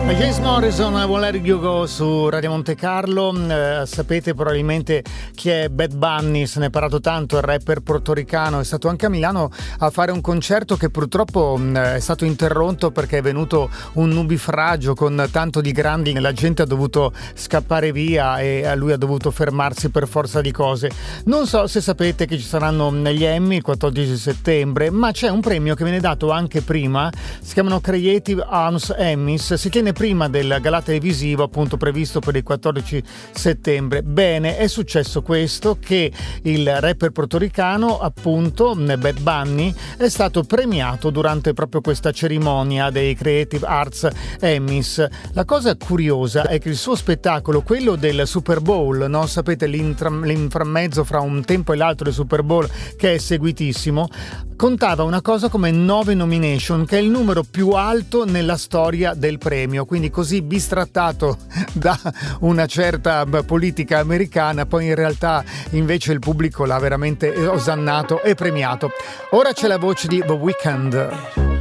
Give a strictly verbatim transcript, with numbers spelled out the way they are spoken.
James Morrison, I Won't Let You Go su Radio Monte Carlo. Eh, sapete probabilmente chi è Bad Bunny, se ne è parlato tanto, il rapper portoricano. È stato anche a Milano a fare un concerto che purtroppo mh, è stato interrotto perché è venuto un nubifragio con tanto di grandi, la gente ha dovuto scappare via e lui ha dovuto fermarsi per forza di cose. Non so se sapete che ci saranno gli Emmy il quattordici settembre, ma c'è un premio che viene dato anche prima, si chiamano Creative Arms Emmys, si tiene prima del galà televisivo appunto previsto per il quattordici settembre. Bene, è successo questo, che il rapper portoricano appunto Bad Bunny è stato premiato durante proprio questa cerimonia dei Creative Arts Emmys. La cosa curiosa è che il suo spettacolo, quello del Super Bowl, no? Sapete l'intra- l'inframmezzo fra un tempo e l'altro del Super Bowl, che è seguitissimo, contava una cosa come nove nomination, che è il numero più alto nella storia del premio, quindi così bistrattato da una certa politica americana, poi in realtà invece il pubblico l'ha veramente osannato e premiato. Ora c'è la voce di The Weeknd.